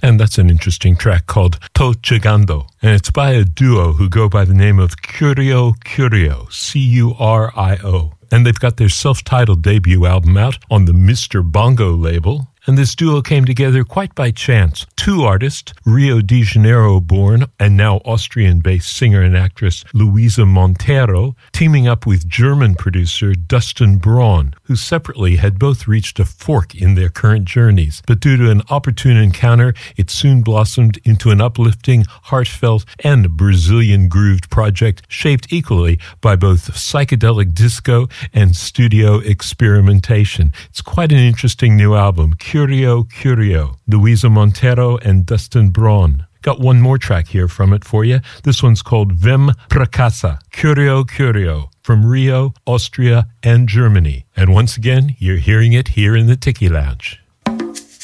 And that's an interesting track called To Chegando. And it's by a duo who go by the name of Curio Curio, C-U-R-I-O. And they've got their self-titled debut album out on the Mr. Bongo label. And this duo came together quite by chance. Two artists, Rio de Janeiro-born and now Austrian-based singer and actress Luisa Montero, teaming up with German producer Dustin Braun, who separately had both reached a fork in their current journeys. But due to an opportune encounter, it soon blossomed into an uplifting, heartfelt, and Brazilian-grooved project shaped equally by both psychedelic disco and studio experimentation. It's quite an interesting new album. Curio Curio, Luisa Montero and Dustin Braun. Got one more track here from it for you. This one's called Vem pra casa, Curio Curio, from Rio, Austria, and Germany. And once again, you're hearing it here in the Tiki Lounge.